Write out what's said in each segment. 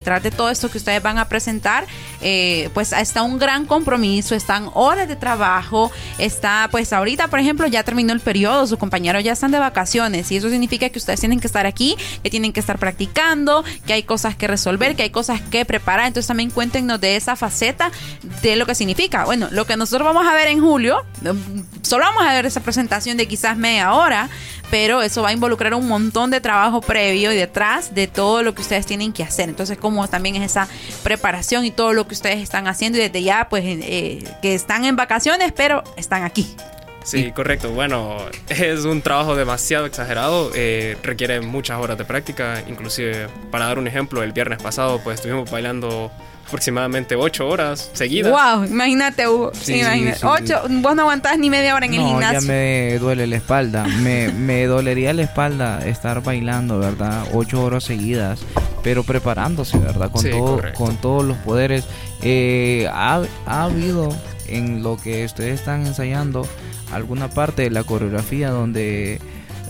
detrás de todo esto que ustedes van a presentar, pues está un gran compromiso, están horas de trabajo, está, pues ahorita, por ejemplo, ya terminó el periodo, sus compañeros ya están de vacaciones y eso significa que ustedes tienen que estar aquí, que tienen que estar practicando, que hay cosas que resolver, que hay cosas que preparar. Entonces también cuéntenos de esa faceta de lo que significa. Bueno, lo que nosotros vamos a ver en julio, solo vamos a ver esa presentación de quizás media hora, pero eso va a involucrar un montón de trabajo previo y detrás de todo lo que ustedes tienen que hacer. Entonces, como también es esa preparación y todo lo que ustedes están haciendo y desde ya, pues, que están en vacaciones, pero están aquí. Sí, correcto. Bueno, es un trabajo demasiado exagerado, requiere muchas horas de práctica. Inclusive, para dar un ejemplo, el viernes pasado pues estuvimos bailando aproximadamente 8 horas seguidas. Wow, imagínate, Hugo. Sí, imagínate. Sí. 8, vos no aguantás ni media hora en el gimnasio. Ya me duele la espalda. Me dolería la espalda estar bailando, ¿verdad? 8 horas seguidas, pero preparándose, ¿verdad? Con, sí, con todos los poderes. Ha habido en lo que ustedes están ensayando alguna parte de la coreografía donde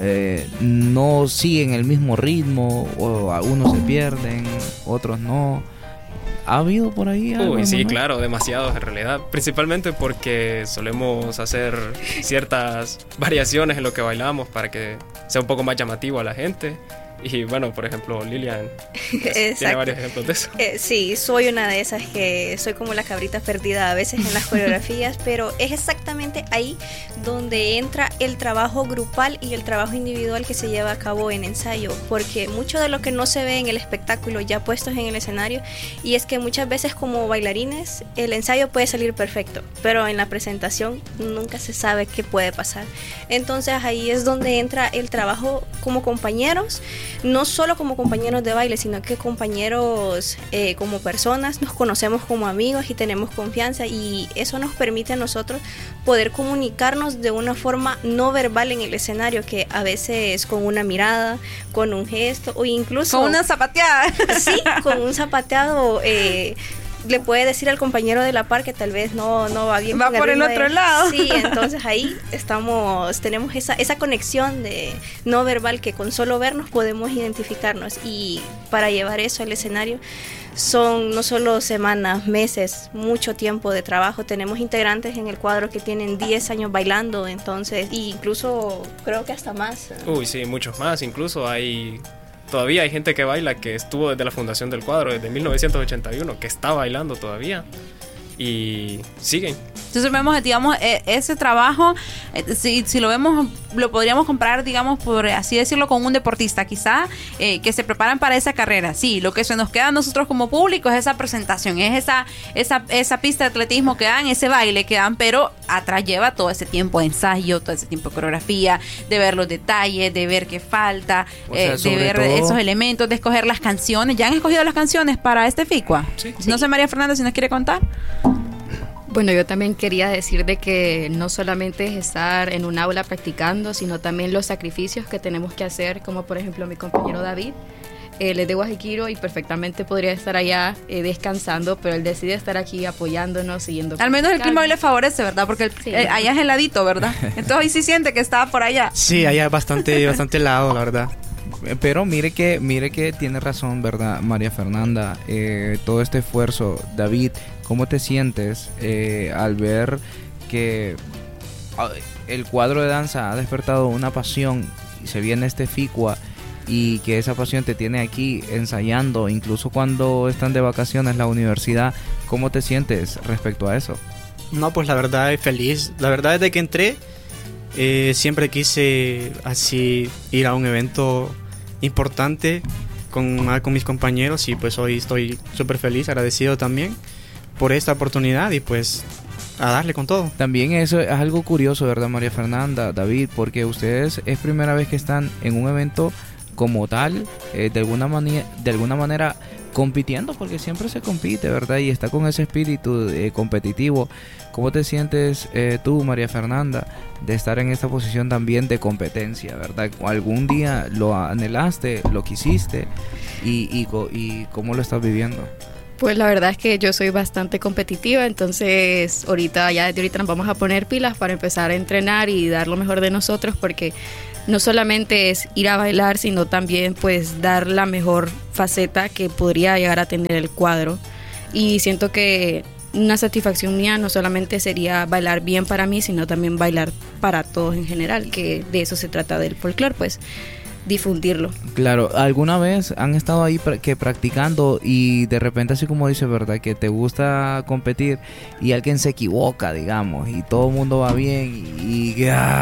no siguen el mismo ritmo, o algunos se pierden, otros no. ¿Ha habido por ahí algo? Uy, sí, claro, demasiados en realidad. Principalmente porque solemos hacer ciertas variaciones en lo que bailamos para que sea un poco más llamativo a la gente. Y bueno, por ejemplo, Lilian tiene varios ejemplos de eso. Sí, soy una de esas que soy como la cabrita perdida a veces en las coreografías, pero es exactamente ahí donde entra el trabajo grupal y el trabajo individual que se lleva a cabo en ensayo, porque mucho de lo que no se ve en el espectáculo ya puestos en el escenario, y es que muchas veces como bailarines el ensayo puede salir perfecto, pero en la presentación nunca se sabe qué puede pasar. Entonces ahí es donde entra el trabajo como compañeros, no solo como compañeros de baile, sino que compañeros como personas, nos conocemos como amigos y tenemos confianza, y eso nos permite a nosotros poder comunicarnos de una forma no verbal en el escenario, que a veces con una mirada, con un gesto o incluso con una zapateada. Sí, con un zapateado le puede decir al compañero de la par que tal vez no va bien. Va por el otro lado. Sí, entonces ahí tenemos esa conexión de no verbal que con solo vernos podemos identificarnos, y para llevar eso al escenario son no solo semanas, meses, mucho tiempo de trabajo. Tenemos integrantes en el cuadro que tienen 10 años bailando, entonces, e incluso creo que hasta más. Uy, sí, muchos más, incluso todavía hay gente que baila que estuvo desde la fundación del cuadro, desde 1981, que está bailando todavía y siguen. Entonces vemos, digamos, ese trabajo, si lo vemos, lo podríamos comparar, digamos, por así decirlo, con un deportista, quizá, que se preparan para esa carrera. Sí, lo que se nos queda a nosotros como público es esa presentación, es esa pista de atletismo que dan, ese baile que dan, pero atrás lleva todo ese tiempo de ensayo, todo ese tiempo de coreografía, de ver los detalles, de ver qué falta, de ver todo esos elementos, de escoger las canciones. ¿Ya han escogido las canciones para este FICUA? Sí. No sé, María Fernanda, si nos quiere contar. Bueno, yo también quería decir de que no solamente es estar en un aula practicando, sino también los sacrificios que tenemos que hacer, como por ejemplo mi compañero David. Él es de Guajiquiro y perfectamente podría estar allá descansando, pero él decide estar aquí apoyándonos, siguiendo. Al menos el clima hoy le favorece, ¿verdad? Porque sí, allá es heladito, ¿verdad? Entonces hoy sí siente que estaba por allá. Sí, allá es bastante helado, la verdad. Pero mire que tiene razón, ¿verdad, María Fernanda? Todo este esfuerzo. David, ¿cómo te sientes al ver que el cuadro de danza ha despertado una pasión y se viene este FICUA, y que esa pasión te tiene aquí ensayando, incluso cuando están de vacaciones la universidad? ¿Cómo te sientes respecto a eso? No, pues la verdad es feliz. La verdad, desde que entré siempre quise así ir a un evento importante con mis compañeros, y pues hoy estoy súper feliz, agradecido también por esta oportunidad, y pues a darle con todo. También eso es algo curioso, ¿verdad, María Fernanda, David? Porque ustedes es primera vez que están en un evento como tal, de alguna manera compitiendo, porque siempre se compite, ¿verdad? Y está con ese espíritu competitivo. ¿Cómo te sientes tú, María Fernanda, de estar en esta posición también de competencia, ¿verdad? ¿Algún día lo anhelaste, lo quisiste, y cómo lo estás viviendo? Pues la verdad es que yo soy bastante competitiva, entonces desde ahorita nos vamos a poner pilas para empezar a entrenar y dar lo mejor de nosotros, porque no solamente es ir a bailar, sino también pues dar la mejor faceta que podría llegar a tener el cuadro. Y siento que una satisfacción mía no solamente sería bailar bien para mí, sino también bailar para todos en general, que de eso se trata del folclore, pues difundirlo. Claro, ¿alguna vez han estado ahí practicando y de repente, así como dice, verdad, que te gusta competir y alguien se equivoca, digamos, y todo el mundo va bien y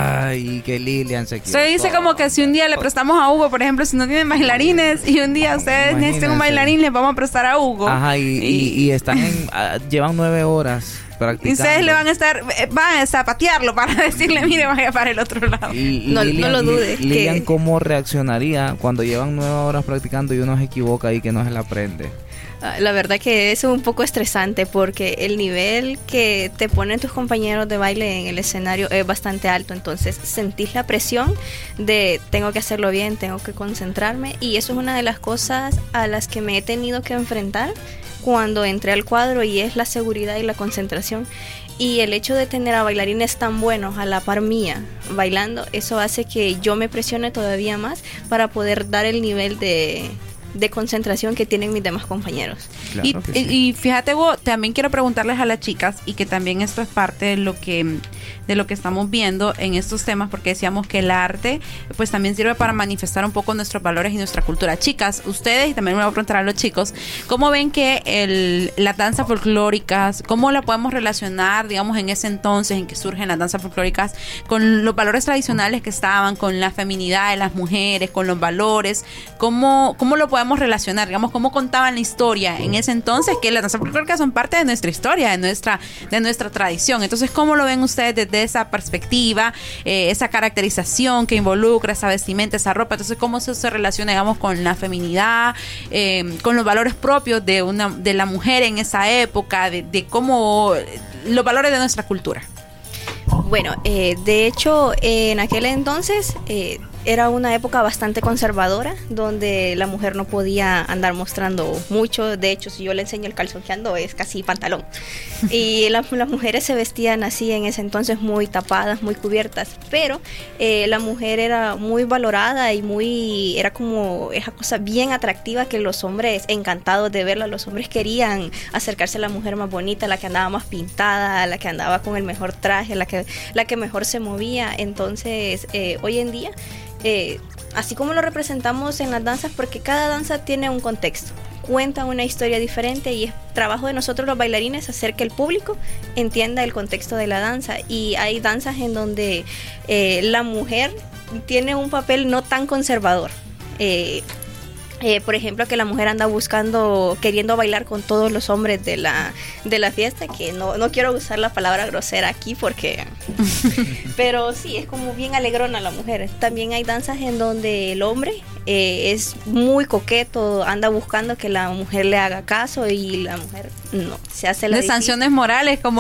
que Lilian se equivocó? Se dice como que si un día le prestamos a Hugo, por ejemplo, si no tienen bailarines y un día ustedes necesitan un bailarín, les vamos a prestar a Hugo. Ajá, y están llevan 9 horas practicando. Y ustedes le van a zapatearlo para decirle, mire, vaya para el otro lado. No lo dudes. Lilian, ¿cómo reaccionaría cuando llevan 9 horas practicando y uno se equivoca y que no se la aprende? La verdad que es un poco estresante porque el nivel que te ponen tus compañeros de baile en el escenario es bastante alto, entonces sentís la presión de tengo que hacerlo bien, tengo que concentrarme, y eso es una de las cosas a las que me he tenido que enfrentar cuando entré al cuadro, y es la seguridad y la concentración. Y el hecho de tener a bailarines tan buenos a la par mía bailando, eso hace que yo me presione todavía más para poder dar el nivel de concentración que tienen mis demás compañeros. Claro que sí. Y fíjate, vos, también quiero preguntarles a las chicas, y que también esto es parte de lo que estamos viendo en estos temas, porque decíamos que el arte pues también sirve para manifestar un poco nuestros valores y nuestra cultura. Chicas, ustedes, y también me voy a preguntar a los chicos, ¿cómo ven que las danzas folclóricas, cómo la podemos relacionar, digamos, en ese entonces en que surgen las danzas folclóricas, con los valores tradicionales que estaban, con la feminidad de las mujeres, con los valores? ¿Cómo lo podemos relacionar? Digamos, ¿cómo contaban la historia en ese entonces? Que las danzas folclóricas son parte de nuestra historia, de nuestra tradición. Entonces, ¿cómo lo ven ustedes desde esa perspectiva, esa caracterización que involucra esa vestimenta, esa ropa? Entonces, ¿cómo se relaciona, digamos, con la feminidad, con los valores propios de la mujer en esa época, de cómo los valores de nuestra cultura? Bueno, de hecho, en aquel entonces era una época bastante conservadora, donde la mujer no podía andar mostrando mucho. De hecho, si yo le enseño el calzón que ando, es casi pantalón. Y las mujeres se vestían así en ese entonces, muy tapadas, muy cubiertas. Pero la mujer era muy valorada y era como esa cosa bien atractiva que los hombres, encantados de verla, los hombres querían acercarse a la mujer más bonita, la que andaba más pintada, la que andaba con el mejor traje, la que mejor se movía. Entonces, hoy en día, así como lo representamos en las danzas, porque cada danza tiene un contexto, cuenta una historia diferente, y es trabajo de nosotros los bailarines hacer que el público entienda el contexto de la danza. Y hay danzas en donde la mujer tiene un papel no tan conservador. Por ejemplo, que la mujer anda queriendo bailar con todos los hombres de la fiesta, que no quiero usar la palabra grosera aquí porque pero sí, es como bien alegrona la mujer. También hay danzas en donde el hombre es muy coqueto, anda buscando que la mujer le haga caso, y la mujer no, se hace la de difícil. Sanciones morales, como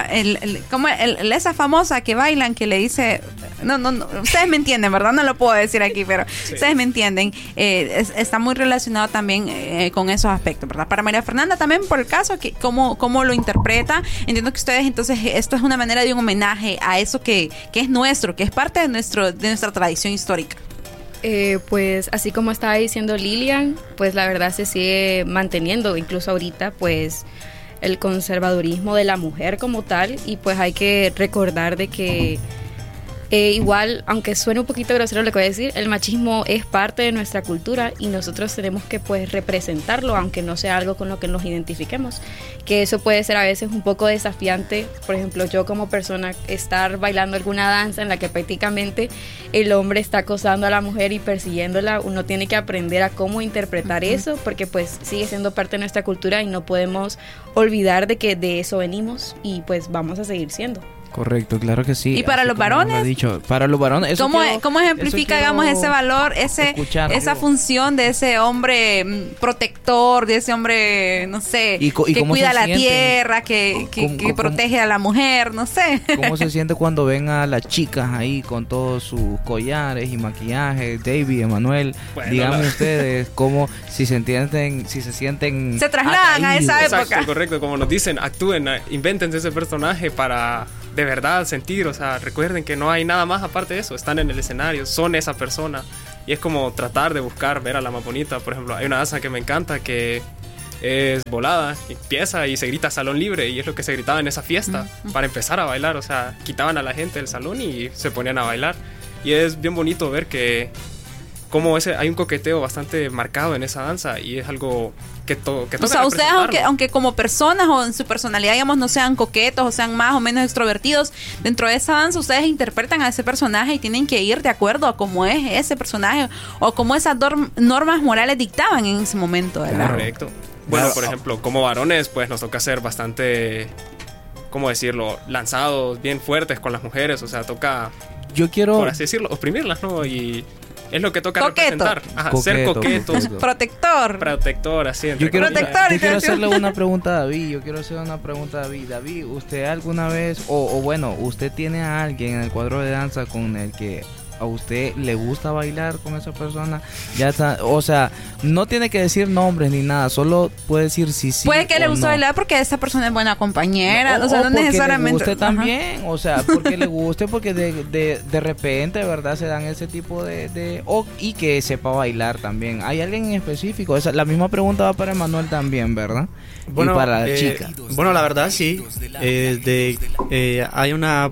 esa famosa que bailan, que le dice, no, ustedes me entienden, ¿verdad? No lo puedo decir aquí, pero sí, ustedes me entienden. Está muy relacionado también con esos aspectos, ¿verdad? Para María Fernanda también, por el caso, que cómo lo interpreta. Entiendo que ustedes, entonces, esto es una manera de un homenaje a eso que es nuestro, que es parte de nuestra tradición histórica. Pues así como estaba diciendo Lilian, pues la verdad se sigue manteniendo, incluso ahorita, pues el conservadurismo de la mujer como tal, y pues hay que recordar de que igual, aunque suene un poquito grosero lo que voy a decir, el machismo es parte de nuestra cultura, y nosotros tenemos que pues representarlo, aunque no sea algo con lo que nos identifiquemos, que eso puede ser a veces un poco desafiante. Por ejemplo, yo como persona, estar bailando alguna danza en la que prácticamente el hombre está acosando a la mujer y persiguiéndola, uno tiene que aprender a cómo interpretar eso, porque pues sigue siendo parte de nuestra cultura y no podemos olvidar de que de eso venimos, y pues vamos a seguir siendo. Correcto, claro que sí. ¿Y para los varones? Para los varones, ¿Cómo ejemplifica, digamos, ese valor, esa función de ese hombre protector, de ese hombre, no sé, que cuida la tierra, que protege a la mujer, no sé? ¿Cómo se siente cuando ven a las chicas ahí con todos sus collares y maquillaje? David, Emanuel, bueno, díganme ustedes cómo, si se sienten se trasladan a esa época. Exacto, correcto, como nos dicen, actúen, invéntense ese personaje para de verdad sentir, o sea, recuerden que no hay nada más aparte de eso, están en el escenario, son esa persona. Y es como tratar de buscar ver a la más bonita. Por ejemplo, hay una danza que me encanta que es volada, empieza y se grita salón libre, y es lo que se gritaba en esa fiesta para empezar a bailar. O sea, quitaban a la gente del salón y se ponían a bailar. Y es bien bonito ver que como hay un coqueteo bastante marcado en esa danza, y es algo que toca. O sea, ustedes aunque como personas o en su personalidad, digamos, no sean coquetos o sean más o menos extrovertidos, dentro de esa danza ustedes interpretan a ese personaje y tienen que ir de acuerdo a cómo es ese personaje o cómo esas normas morales dictaban en ese momento, ¿verdad? Correcto. Bueno, por ejemplo, como varones, pues nos toca ser bastante, ¿cómo decirlo?, lanzados, bien fuertes con las mujeres. O sea, toca, yo quiero, por así decirlo, oprimirlas, ¿no? Y es lo que toca Coqueto. representar. Ajá, ser coquetos. Protector, así. Yo quiero Protector, hacerle una pregunta a David. David, ¿usted alguna vez, o bueno, usted tiene a alguien en el cuadro de danza con el que a usted le gusta bailar con esa persona? Ya está, o sea, no tiene que decir nombres ni nada, solo puede decir sí. Puede que le guste no bailar porque esa persona es buena compañera, o sea, no necesariamente. Le guste también, o sea, porque le guste, porque de repente, ¿verdad? Se dan ese tipo y que sepa bailar también. ¿Hay alguien en específico? La misma pregunta va para Emanuel también, ¿verdad? Bueno, y para la chica. Bueno, la verdad sí. Hay una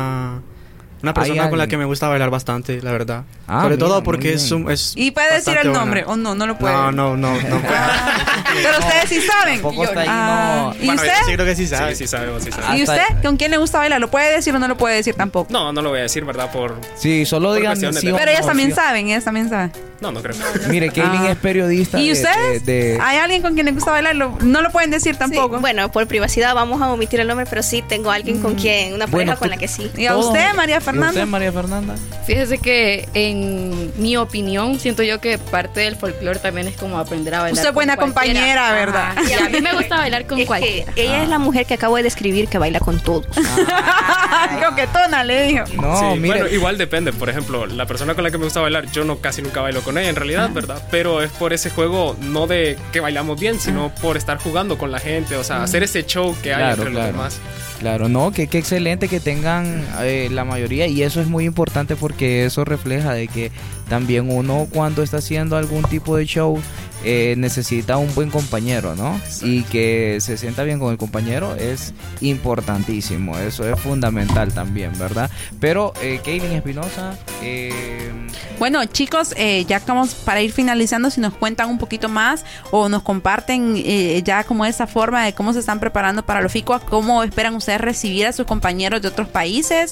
persona con la que me gusta bailar bastante, la verdad. Sobre todo porque es ¿Y puede decir el nombre o no lo puede? No puede. Pero ustedes sí saben. ¿Y bueno, usted? Sí, creo que sí sabe. Sí sabemos. ¿Y usted? ¿Con quién le gusta bailar? ¿Lo puede decir o no lo puede decir tampoco? No lo voy a decir, ¿verdad? Sí, solo digan sí. Pero ellas también saben, No creo. Mire, Kaylin es periodista. ¿Y ustedes? ¿Hay alguien con quien le gusta bailar? No lo pueden decir tampoco. Sí, bueno, por privacidad vamos a omitir el nombre, pero sí tengo alguien con quien, una pareja con la que sí. ¿Y a usted, María Fernanda? ¿Y usted, María Fernanda? Fíjese que en mi opinión siento yo que parte del folclore también es como aprender a bailar. Usted es buena compañera, ¿verdad? Y a mí me gusta bailar con cualquiera. Ella es la mujer que acabo de describir que baila con todos. Coquetona, le dijo. No, sí, mire. Bueno, igual depende. Por ejemplo, la persona con la que me gusta bailar, yo casi nunca bailo con ella en realidad, ¿verdad? Pero es por ese juego, no de que bailamos bien, sino por estar jugando con la gente, o sea, hacer ese show que hay entre los demás. Claro, no, que excelente que tengan la mayoría, y eso es muy importante porque eso refleja de que también uno cuando está haciendo algún tipo de show necesita un buen compañero, ¿no? Exacto. Y que se sienta bien con el compañero es importantísimo, eso es fundamental también, ¿verdad? Pero Kaylin Espinosa, bueno, chicos, ya estamos para ir finalizando, si nos cuentan un poquito más o nos comparten ya como esa forma de cómo se están preparando para los FICUA, cómo esperan ustedes recibir a sus compañeros de otros países,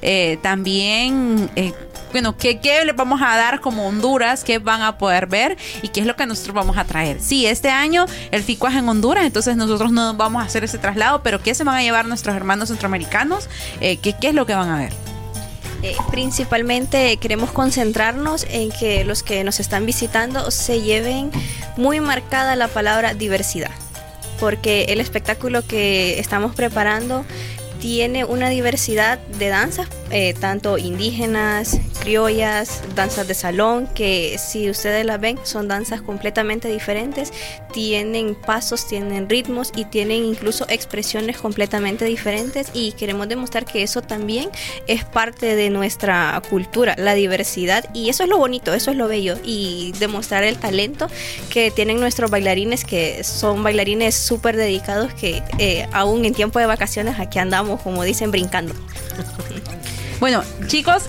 también bueno, ¿qué les vamos a dar como Honduras? ¿Qué van a poder ver? ¿Y qué es lo que nosotros vamos a traer? Sí, este año el FICUA es en Honduras, entonces nosotros no vamos a hacer ese traslado, pero ¿qué se van a llevar nuestros hermanos centroamericanos? ¿Qué es lo que van a ver? Principalmente queremos concentrarnos en que los que nos están visitando se lleven muy marcada la palabra diversidad, porque el espectáculo que estamos preparando tiene una diversidad de danzas, tanto indígenas, criollas, danzas de salón, que si ustedes las ven son danzas completamente diferentes, tienen pasos, tienen ritmos y tienen incluso expresiones completamente diferentes, y queremos demostrar que eso también es parte de nuestra cultura, la diversidad, y eso es lo bonito, eso es lo bello, y demostrar el talento que tienen nuestros bailarines, que son bailarines súper dedicados, que aún en tiempo de vacaciones aquí andamos, como dicen, brincando. Bueno, chicos,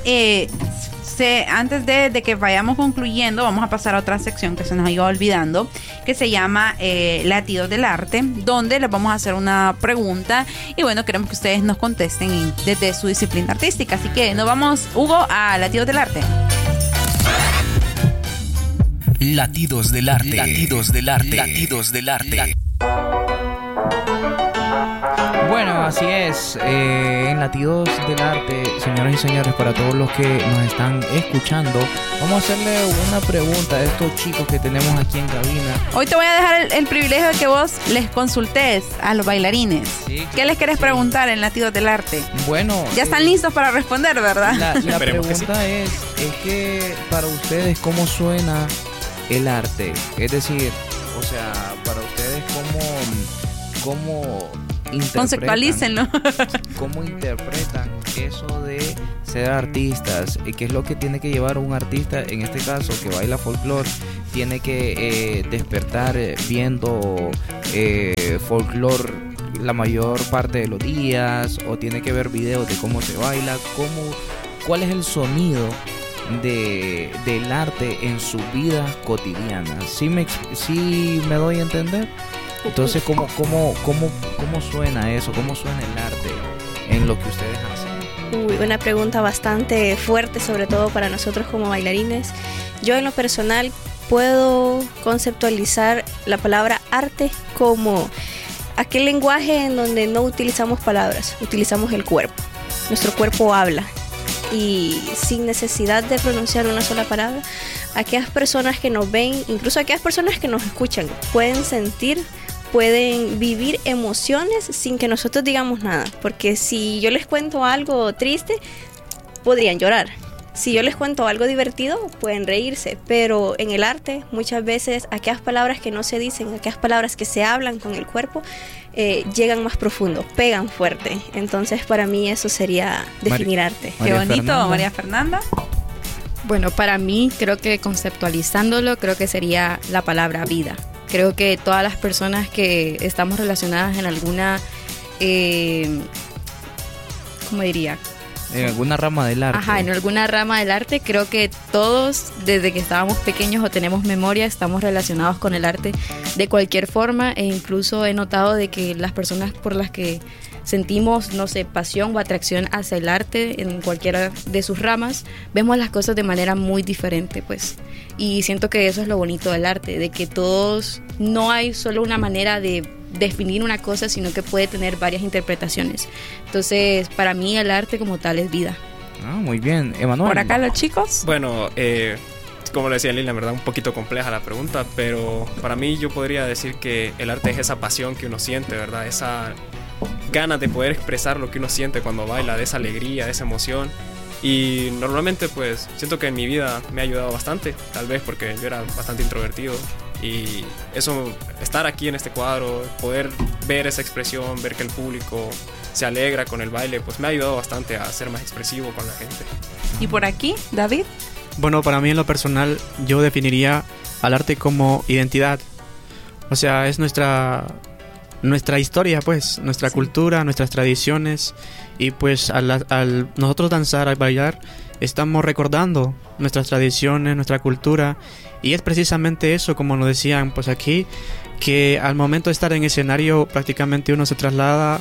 antes de que vayamos concluyendo, vamos a pasar a otra sección que se nos iba olvidando, que se llama Latidos del Arte, donde les vamos a hacer una pregunta y bueno, queremos que ustedes nos contesten desde su disciplina artística. Así que nos vamos, Hugo, a Latidos del Arte. Latidos del Arte. Latidos del Arte. Latidos del Arte. Bueno, así es, en Latidos del Arte, señoras y señores, para todos los que nos están escuchando, vamos a hacerle una pregunta a estos chicos que tenemos aquí en cabina. Hoy te voy a dejar el privilegio de que vos les consultes a los bailarines. Sí, ¿Qué les querés preguntar en Latidos del Arte? Bueno, ya están listos para responder, ¿verdad? La pregunta es que para ustedes, ¿cómo suena el arte? Es decir, o sea, para ustedes, ¿cómo Conceptualícenlo. ¿Cómo interpretan eso de ser artistas? ¿Qué es lo que tiene que llevar un artista, en este caso, que baila folclore? Tiene que despertar viendo folclore la mayor parte de los días, o tiene que ver videos de cómo se baila, cuál es el sonido del arte en su vida cotidiana. ¿Sí me doy a entender? Entonces, ¿cómo suena eso? ¿Cómo suena el arte en lo que ustedes hacen? Uy, una pregunta bastante fuerte, sobre todo para nosotros como bailarines. Yo en lo personal puedo conceptualizar la palabra arte como aquel lenguaje en donde no utilizamos palabras, utilizamos el cuerpo. Nuestro cuerpo habla y sin necesidad de pronunciar una sola palabra, aquellas personas que nos ven, incluso aquellas personas que nos escuchan, pueden sentir, pueden vivir emociones sin que nosotros digamos nada, porque si yo les cuento algo triste, podrían llorar. Si yo les cuento algo divertido, pueden reírse, pero en el arte muchas veces aquellas palabras que no se dicen, aquellas palabras que se hablan con el cuerpo, llegan más profundo, pegan fuerte. Entonces para mí eso sería definir arte. Qué bonito, María Fernanda. Bueno, para mí creo que conceptualizándolo, creo que sería la palabra vida. Creo que todas las personas que estamos relacionadas en alguna, ¿cómo diría? En alguna rama del arte. Ajá, en alguna rama del arte. Creo que todos, desde que estábamos pequeños o tenemos memoria, estamos relacionados con el arte de cualquier forma, e incluso he notado de que las personas por las que sentimos, no sé, pasión o atracción hacia el arte en cualquiera de sus ramas, vemos las cosas de manera muy diferente, pues. Y siento que eso es lo bonito del arte, de que todos, no hay solo una manera de definir una cosa, sino que puede tener varias interpretaciones. Entonces, para mí el arte como tal es vida. Muy bien. Emanuel. Por acá los chicos. Bueno, como le decía Lili, en verdad un poquito compleja la pregunta, pero para mí yo podría decir que el arte es esa pasión que uno siente, ¿verdad? Esa ganas de poder expresar lo que uno siente cuando baila, de esa alegría, de esa emoción. Y normalmente pues siento que en mi vida me ha ayudado bastante, tal vez porque yo era bastante introvertido, y eso, estar aquí en este cuadro, poder ver esa expresión, ver que el público se alegra con el baile, pues me ha ayudado bastante a ser más expresivo con la gente. ¿Y por aquí, David? Bueno, para mí en lo personal yo definiría al arte como identidad. O sea, es nuestra historia, pues, nuestra cultura, nuestras tradiciones, y pues al nosotros danzar, al bailar, estamos recordando nuestras tradiciones, nuestra cultura, y es precisamente eso, como nos decían pues aquí, que al momento de estar en escenario prácticamente uno se traslada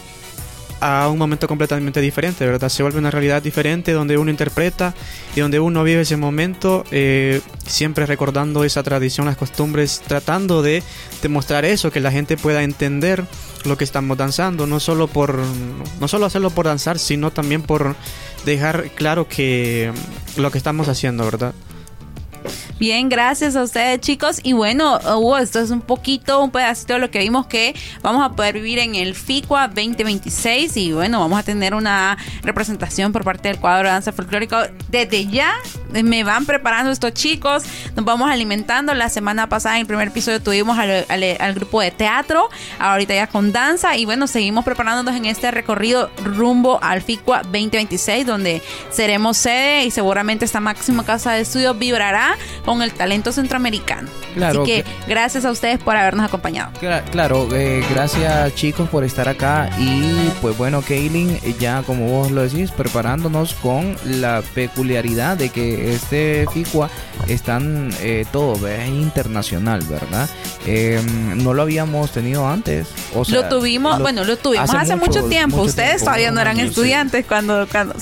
a un momento completamente diferente, ¿verdad? Se vuelve una realidad diferente donde uno interpreta y donde uno vive ese momento, siempre recordando esa tradición, las costumbres, tratando de demostrar eso, que la gente pueda entender lo que estamos danzando, no solo hacerlo por danzar, sino también por dejar claro que lo que estamos haciendo, ¿verdad? Bien, gracias a ustedes, chicos. Y bueno, esto es un pedacito de lo que vimos que vamos a poder vivir en el FICUA 2026. Y bueno, vamos a tener una representación por parte del cuadro de danza folclórico. Desde ya me van preparando estos chicos. Nos vamos alimentando. La semana pasada, en el primer episodio, tuvimos al grupo de teatro. Ahorita ya con danza. Y bueno, seguimos preparándonos en este recorrido rumbo al FICUA 2026, donde seremos sede y seguramente esta máxima casa de estudios vibrará con el talento centroamericano. Claro, así que gracias a ustedes por habernos acompañado. Claro, gracias chicos por estar acá. Y pues bueno, Kaylin, ya como vos lo decís, preparándonos con la peculiaridad de que este FICUA están todo, es internacional, ¿verdad? No lo habíamos tenido antes. O sea, lo tuvimos hace mucho tiempo. Ustedes todavía no eran estudiantes cuando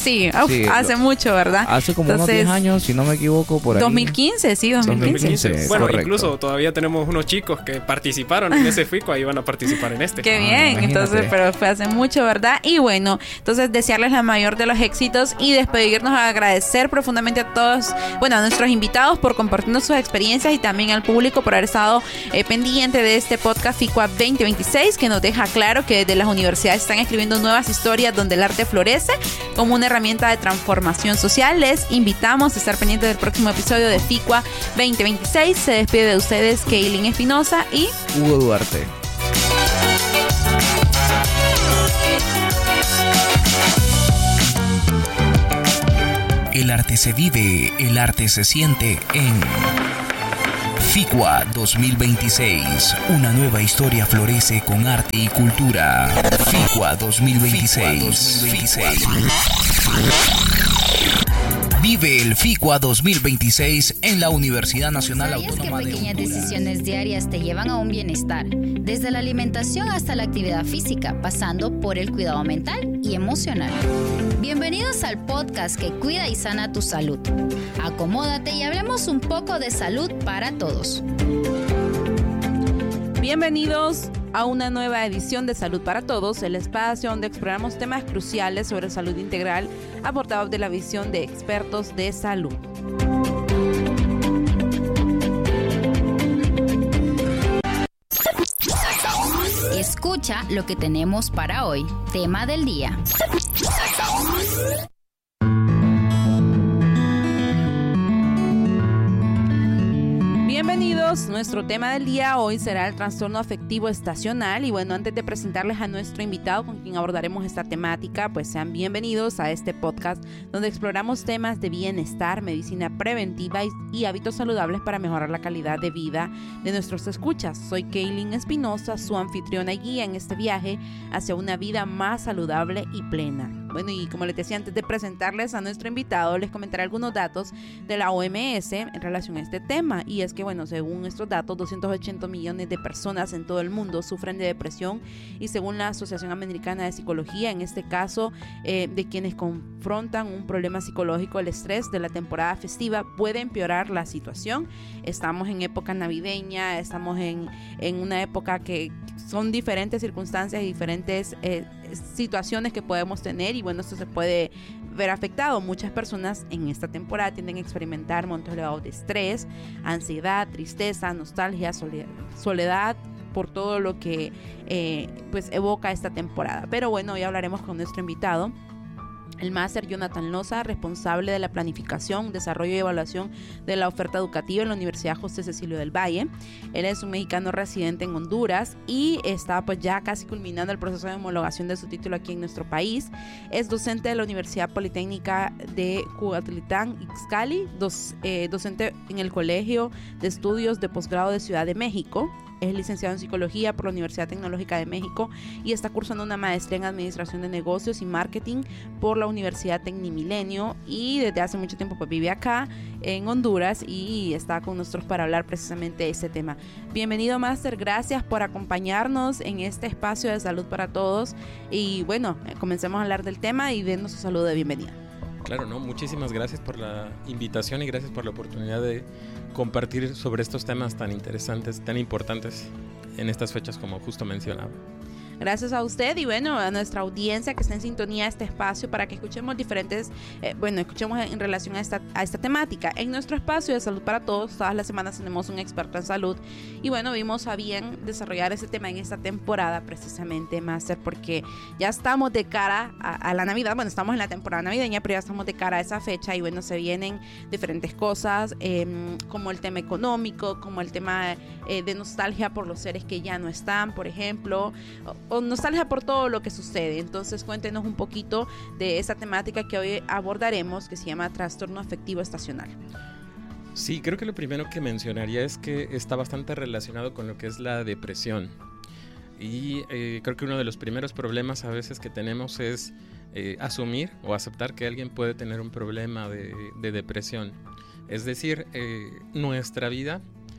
hace mucho, ¿verdad? Hace como unos 10 años, si no me equivoco, por ahí. 2015, sí, 2015. Bueno, correcto. Incluso todavía tenemos unos chicos que participaron en ese FICUA y van a participar en este. Qué bien, imagínate. entonces, pero fue hace mucho, ¿verdad? Y bueno, entonces desearles la mayor de los éxitos y despedirnos, agradecer profundamente a todos, a nuestros invitados por compartirnos sus experiencias y también al público por haber estado pendiente de este podcast FICUA 2026, que nos deja claro que desde las universidades están escribiendo nuevas historias donde el arte florece como una herramienta de transformación social. Les invitamos a estar pendientes del próximo episodio de FICUA 2026. Se despide de ustedes Kaylin Espinosa y Hugo Duarte. El arte se vive, el arte se siente en FICUA 2026. Una nueva historia florece con arte y cultura. FICUA 2026. Vive el FICUA 2026 en la Universidad Nacional Autónoma de Honduras. ¿Sabías que pequeñas decisiones diarias te llevan a un bienestar? Desde la alimentación hasta la actividad física, pasando por el cuidado mental y emocional. Bienvenidos al podcast que cuida y sana tu salud. Acomódate y hablemos un poco de salud para todos. Bienvenidos a una nueva edición de Salud para Todos, el espacio donde exploramos temas cruciales sobre salud integral abordados de la visión de expertos de salud. Escucha lo que tenemos para hoy. Tema del día. Bienvenidos, nuestro tema del día hoy será el trastorno afectivo estacional y bueno, antes de presentarles a nuestro invitado con quien abordaremos esta temática, pues sean bienvenidos a este podcast donde exploramos temas de bienestar, medicina preventiva y hábitos saludables para mejorar la calidad de vida de nuestros escuchas. Soy Kaylin Espinosa, su anfitriona y guía en este viaje hacia una vida más saludable y plena. Bueno, y como les decía, antes de presentarles a nuestro invitado, les comentaré algunos datos de la OMS en relación a este tema. Y es que, bueno, según estos datos, 280 millones de personas en todo el mundo sufren de depresión. Y según la Asociación Americana de Psicología, en este caso, de quienes confrontan un problema psicológico, el estrés de la temporada festiva puede empeorar la situación. Estamos en época navideña, estamos en una época que son diferentes circunstancias y diferentes situaciones que podemos tener y bueno, esto se puede ver afectado. Muchas personas en esta temporada tienden a experimentar montos elevados de estrés, ansiedad, tristeza, nostalgia, soledad por todo lo que pues evoca esta temporada. Pero bueno, hoy hablaremos con nuestro invitado, el máster Jonathan Loza, responsable de la planificación, desarrollo y evaluación de la oferta educativa en la Universidad José Cecilio del Valle. Él es un mexicano residente en Honduras y está pues ya casi culminando el proceso de homologación de su título aquí en nuestro país. Es docente de la Universidad Politécnica de Cuautitlán Izcalli, docente en el Colegio de Estudios de Posgrado de Ciudad de México. Es licenciado en Psicología por la Universidad Tecnológica de México y está cursando una maestría en Administración de Negocios y Marketing por la Universidad Tecnimilenio y desde hace mucho tiempo pues vive acá en Honduras y está con nosotros para hablar precisamente de este tema. Bienvenido, máster, gracias por acompañarnos en este espacio de Salud para Todos y bueno, comencemos a hablar del tema y denos su saludo de bienvenida. Claro, ¿no? Muchísimas gracias por la invitación y gracias por la oportunidad de compartir sobre estos temas tan interesantes, tan importantes en estas fechas como justo mencionaba. Gracias a usted y bueno, a nuestra audiencia que está en sintonía a este espacio para que escuchemos escuchemos en relación a esta temática. En nuestro espacio de Salud para Todos, todas las semanas tenemos un experto en salud y bueno, vimos a bien desarrollar ese tema en esta temporada precisamente, máster, porque ya estamos de cara a la Navidad. Bueno, estamos en la temporada navideña, pero ya estamos de cara a esa fecha y bueno, se vienen diferentes cosas como el tema económico, como el tema de nostalgia por los seres que ya no están, por ejemplo, o nostalgia por todo lo que sucede. Entonces cuéntenos un poquito de esa temática que hoy abordaremos, que se llama trastorno afectivo estacional. Sí, creo que lo primero que mencionaría es que está bastante relacionado con lo que es la depresión y creo que uno de los primeros problemas a veces que tenemos es asumir o aceptar que alguien puede tener un problema de depresión. Es decir, nuestra vida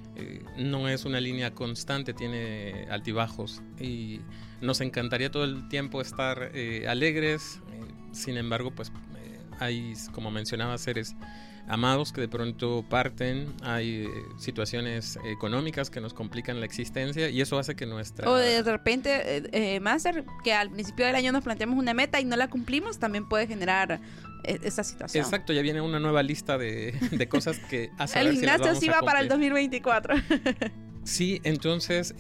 no es una línea constante, tiene altibajos y nos encantaría todo el tiempo estar alegres, sin embargo pues hay, como mencionaba, seres amados que de pronto parten, hay situaciones económicas que nos complican la existencia y eso hace que nuestra... O de repente, máster, que al principio del año nos planteamos una meta y no la cumplimos, también puede generar esta situación. Exacto, ya viene una nueva lista de cosas que a saber el gimnasio si las vamos sí va para el 2024. Sí, entonces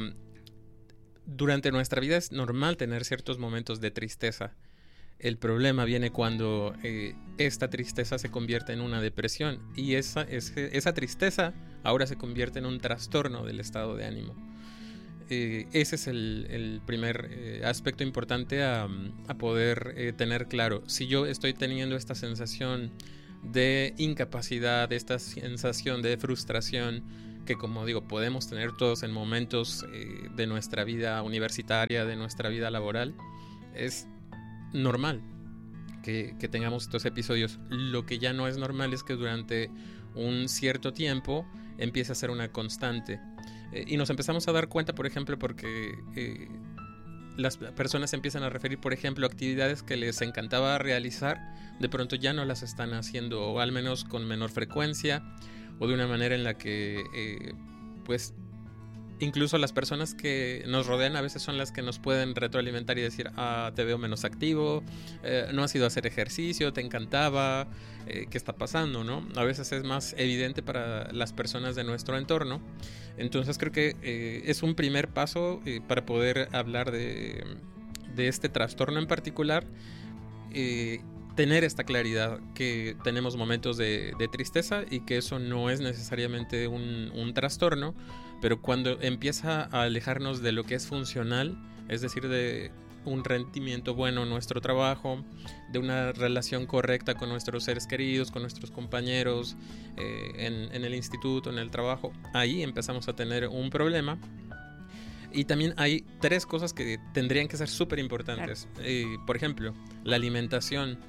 durante nuestra vida es normal tener ciertos momentos de tristeza. El problema viene cuando esta tristeza se convierte en una depresión y esa tristeza ahora se convierte en un trastorno del estado de ánimo. ese es el primer aspecto importante a poder tener claro. Si yo estoy teniendo esta sensación de incapacidad, esta sensación de frustración, que como digo, podemos tener todos en momentos de nuestra vida universitaria, de nuestra vida laboral, es normal que tengamos estos episodios. Lo que ya no es normal es que durante un cierto tiempo empiece a ser una constante. Y nos empezamos a dar cuenta, por ejemplo, porque las personas empiezan a referir, por ejemplo, actividades que les encantaba realizar, de pronto ya no las están haciendo, o al menos con menor frecuencia, o de una manera en la que pues incluso las personas que nos rodean a veces son las que nos pueden retroalimentar y decir, te veo menos activo, no has ido a hacer ejercicio, te encantaba, ¿qué está pasando?, ¿no? A veces es más evidente para las personas de nuestro entorno. Entonces creo que es un primer paso para poder hablar de este trastorno en particular, tener esta claridad que tenemos momentos de tristeza y que eso no es necesariamente un trastorno, pero cuando empieza a alejarnos de lo que es funcional, es decir, de un rendimiento bueno en nuestro trabajo, de una relación correcta con nuestros seres queridos, con nuestros compañeros, en el instituto, en el trabajo, ahí empezamos a tener un problema. Y también hay 3 cosas que tendrían que ser súper importantes. Claro. Por ejemplo, la alimentación,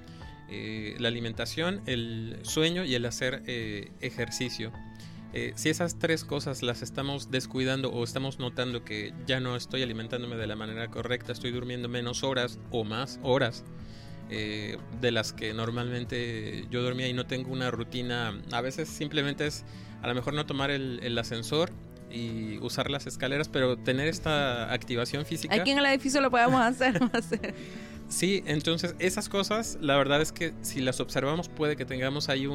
el sueño y el hacer ejercicio. Si esas 3 cosas las estamos descuidando o estamos notando que ya no estoy alimentándome de la manera correcta, estoy durmiendo menos horas o más horas de las que normalmente yo dormía y no tengo una rutina, a veces simplemente es a lo mejor no tomar el ascensor y usar las escaleras, pero tener esta activación física. Aquí en el edificio lo podemos hacer. Sí, entonces esas cosas, la verdad es que si las observamos puede que tengamos ahí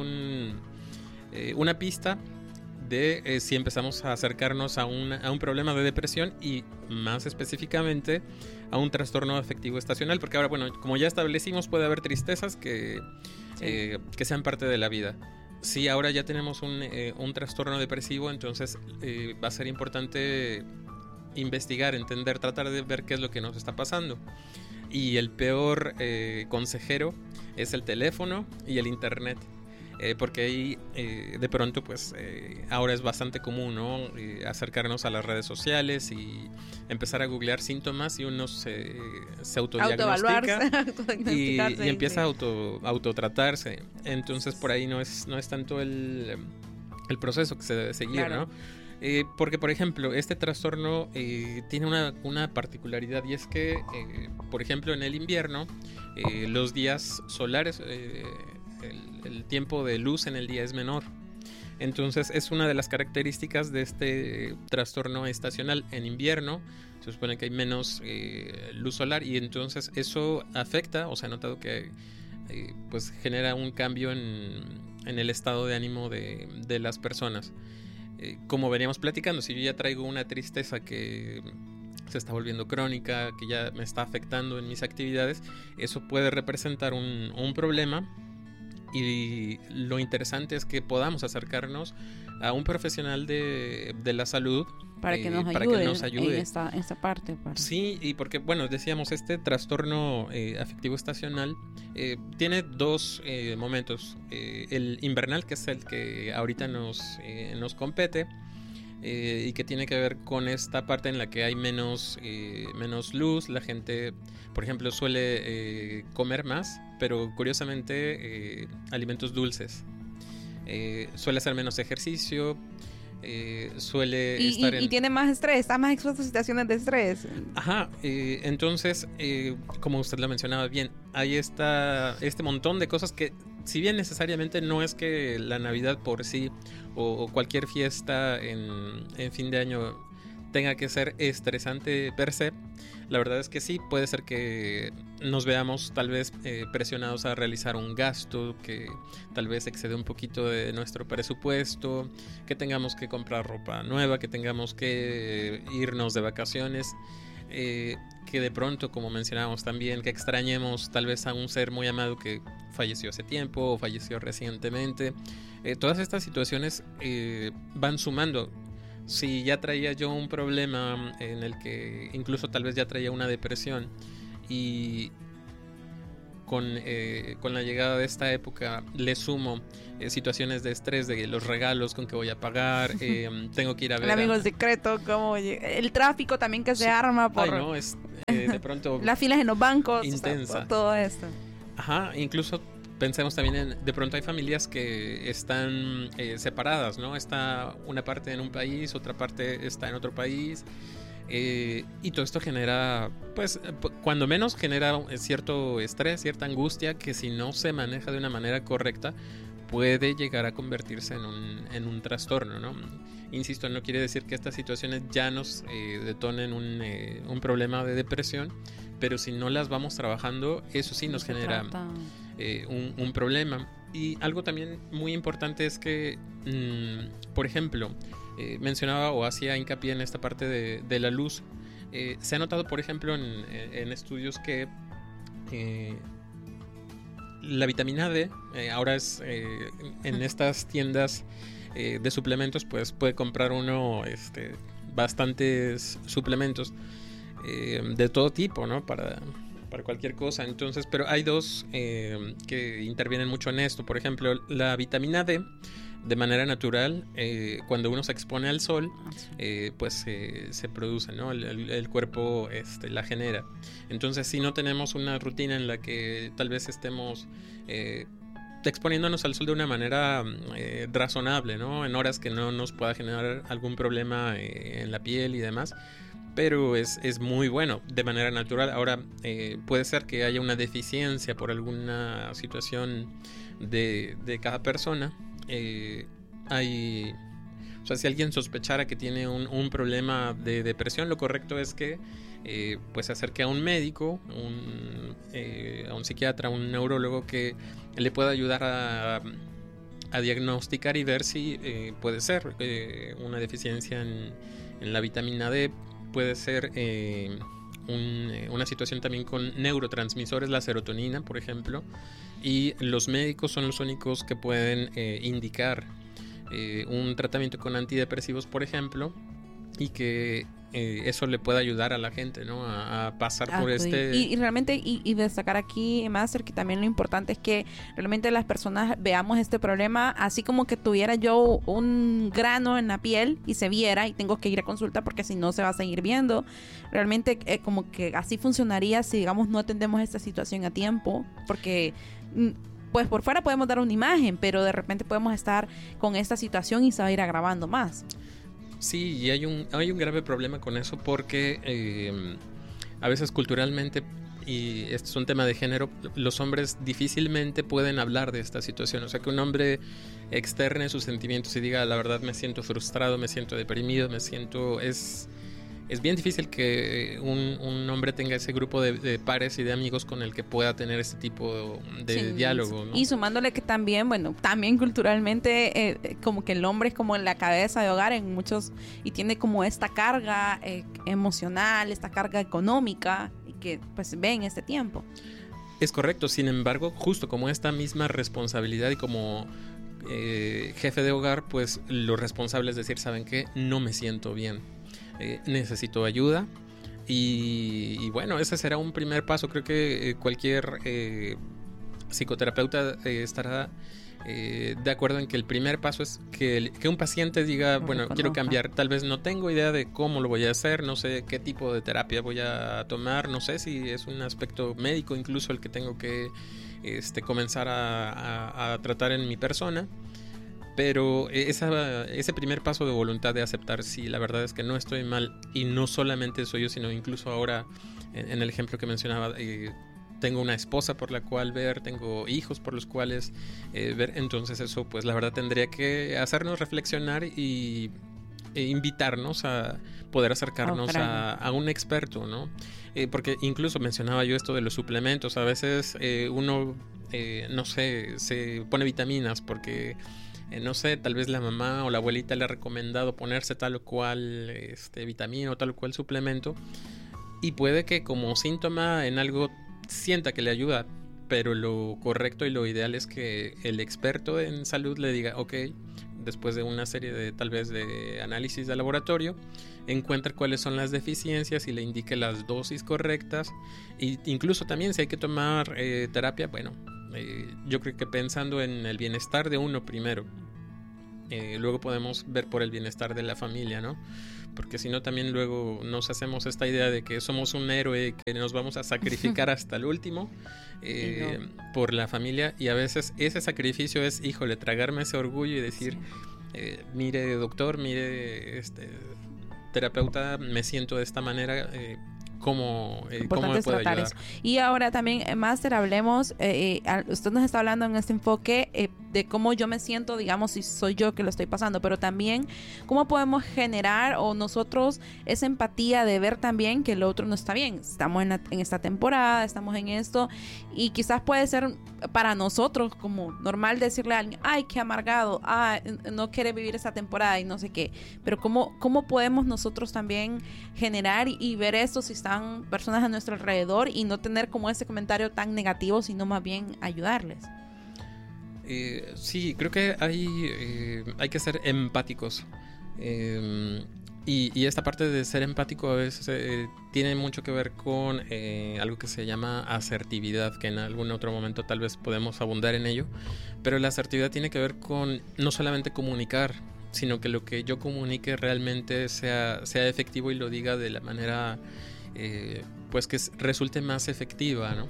una pista de si empezamos a acercarnos a un problema de depresión y más específicamente a un trastorno afectivo estacional, porque ahora, bueno, como ya establecimos, puede haber tristezas que sean parte de la vida. Si ahora ya tenemos un trastorno depresivo, entonces va a ser importante investigar, entender, tratar de ver qué es lo que nos está pasando. Y el peor consejero es el teléfono y el internet. Porque ahí de pronto pues ahora es bastante común, ¿no? Acercarnos a las redes sociales y empezar a googlear síntomas y uno se autodiagnostica y empieza a autotratarse. Entonces por ahí no es tanto el proceso que se debe seguir, claro, ¿no? Porque por ejemplo este trastorno tiene una particularidad y es que por ejemplo en el invierno los días solares, el tiempo de luz en el día es menor. Entonces es una de las características de este trastorno estacional. En invierno se supone que hay menos luz solar y entonces eso afecta, o sea, ha notado que pues genera un cambio en el estado de ánimo de las personas. Como veníamos platicando, si yo ya traigo una tristeza que se está volviendo crónica, que ya me está afectando en mis actividades, eso puede representar un problema. Y lo interesante es que podamos acercarnos a un profesional de la salud para que nos ayude en esta parte. Sí, y porque, bueno, decíamos, este trastorno afectivo estacional tiene 2 momentos. El invernal, que es el que ahorita nos compete, y que tiene que ver con esta parte en la que hay menos luz. La gente, por ejemplo, suele comer más, pero curiosamente alimentos dulces. Suele hacer menos ejercicio, suele estar y tiene más estrés, está más expuesto a situaciones de estrés. Ajá, entonces, como usted lo mencionaba bien, hay este montón de cosas que, si bien necesariamente no es que la Navidad por sí o cualquier fiesta en fin de año tenga que ser estresante per se, la verdad es que sí, puede ser que nos veamos tal vez presionados a realizar un gasto que tal vez excede un poquito de nuestro presupuesto, que tengamos que comprar ropa nueva, que tengamos que irnos de vacaciones, que de pronto, como mencionábamos también, que extrañemos tal vez a un ser muy amado que falleció hace tiempo o falleció recientemente. Todas estas situaciones van sumando. si ya traía yo un problema en el que incluso tal vez ya traía una depresión, y con la llegada de esta época le sumo situaciones de estrés, de los regalos con que voy a pagar, tengo que ir a ver el amigo secreto, como el tráfico también que se arma por Ay, no, es de pronto las filas en los bancos, intensa. o sea, todo esto. Ajá, incluso pensemos también de pronto hay familias que están separadas, ¿no? Está una parte en un país, otra parte está en otro país. Y todo esto genera, pues, cuando menos genera cierto estrés, cierta angustia, que si no se maneja de una manera correcta puede llegar a convertirse en un trastorno, ¿no? Insisto, no quiere decir que estas situaciones ya nos detonen un problema de depresión, pero si no las vamos trabajando, eso sí nos genera un problema. Y algo también muy importante es que, por ejemplo, mencionaba o hacía hincapié en esta parte de la luz. Se ha notado, por ejemplo, en estudios que la vitamina D ahora es en estas tiendas de suplementos, pues puede comprar uno bastantes suplementos de todo tipo, ¿no? Para cualquier cosa. Entonces, pero hay dos que intervienen mucho en esto. Por ejemplo, la vitamina D, de manera natural, cuando uno se expone al sol, pues se produce, ¿no? El cuerpo la genera. Entonces, si no tenemos una rutina en la que tal vez estemos exponiéndonos al sol de una manera razonable, ¿no? En horas que no nos pueda generar algún problema en la piel y demás, pero es muy bueno de manera natural. Ahora, puede ser que haya una deficiencia por alguna situación de cada persona. O sea, si alguien sospechara que tiene un problema de depresión, lo correcto es que pues se acerque a un médico, a un psiquiatra, a un neurólogo que le pueda ayudar a diagnosticar y ver si puede ser una deficiencia en la vitamina D, puede ser una situación también con neurotransmisores, la serotonina, por ejemplo, y los médicos son los únicos que pueden indicar un tratamiento con antidepresivos, por ejemplo, y que eso le pueda ayudar a la gente, ¿no? A pasar por y realmente y destacar aquí, Master, que también lo importante es que realmente las personas veamos este problema así como que tuviera yo un grano en la piel y se viera y tengo que ir a consulta porque si no se va a seguir viendo. Realmente como que así funcionaría si, digamos, no atendemos esta situación a tiempo, porque pues por fuera podemos dar una imagen, pero de repente podemos estar con esta situación y se va a ir agravando más. Sí, y hay un grave problema con eso porque a veces culturalmente, y este es un tema de género, los hombres difícilmente pueden hablar de esta situación. O sea, que un hombre externe sus sentimientos y diga, la verdad me siento frustrado, me siento deprimido, es bien difícil que un hombre tenga ese grupo de pares y de amigos con el que pueda tener este tipo de diálogo, ¿no? Y sumándole que también, también culturalmente como que el hombre es como la cabeza de hogar en muchos, y tiene como esta carga emocional, esta carga económica, y que pues ve en este tiempo. Es correcto, sin embargo, justo como esta misma responsabilidad y como jefe de hogar, pues lo responsable es decir, ¿saben qué? No me siento bien. Necesito ayuda y bueno, ese será un primer paso. Creo que cualquier psicoterapeuta estará de acuerdo en que el primer paso es que un paciente diga, bueno, quiero cambiar, tal vez no tengo idea de cómo lo voy a hacer, no sé qué tipo de terapia voy a tomar, no sé si es un aspecto médico incluso el que tengo que comenzar a tratar en mi persona. Pero ese primer paso de voluntad de aceptar, sí, la verdad es que no estoy mal, y no solamente soy yo, sino incluso ahora, en el ejemplo que mencionaba, tengo una esposa por la cual ver, tengo hijos por los cuales ver, entonces eso pues la verdad tendría que hacernos reflexionar e invitarnos a poder acercarnos a un experto, ¿no? Porque incluso mencionaba yo esto de los suplementos, a veces uno, no sé, se pone vitaminas porque... no sé, tal vez la mamá o la abuelita le ha recomendado ponerse tal o cual vitamina o tal o cual suplemento, y puede que como síntoma en algo sienta que le ayuda, pero lo correcto y lo ideal es que el experto en salud le diga, ok, después de una serie de tal vez de análisis de laboratorio, encuentre cuáles son las deficiencias y le indique las dosis correctas. E incluso también si hay que tomar terapia, bueno, yo creo que pensando en el bienestar de uno primero, luego podemos ver por el bienestar de la familia, ¿no? Porque si no también luego nos hacemos esta idea de que somos un héroe, que nos vamos a sacrificar hasta el último por la familia, y a veces ese sacrificio es, híjole, tragarme ese orgullo y decir, mire doctor, mire terapeuta, me siento de esta manera, ¿cómo me puede ayudar? Eso. Y ahora también, Máster, hablemos, usted nos está hablando en este enfoque de cómo yo me siento, digamos, si soy yo que lo estoy pasando, pero también cómo podemos generar o nosotros esa empatía de ver también que el otro no está bien. Estamos en esta temporada, estamos en esto, y quizás puede ser para nosotros como normal decirle a alguien, ay, qué amargado, no quiere vivir esta temporada y no sé qué, pero cómo podemos nosotros también generar y ver esto si están personas a nuestro alrededor y no tener como ese comentario tan negativo, sino más bien ayudarles. Sí, creo que hay que ser empáticos. Y esta parte de ser empático a veces tiene mucho que ver con algo que se llama asertividad, que en algún otro momento tal vez podemos abundar en ello. Pero la asertividad tiene que ver con no solamente comunicar, sino que lo que yo comunique realmente sea efectivo y lo diga de la manera pues que resulte más efectiva, ¿no?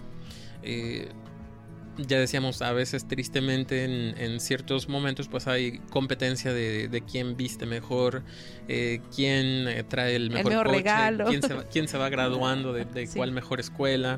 Ya decíamos, a veces tristemente en ciertos momentos pues hay competencia de quién viste mejor, quién trae el mejor coche, regalo, quién se va graduando de sí, cuál mejor escuela,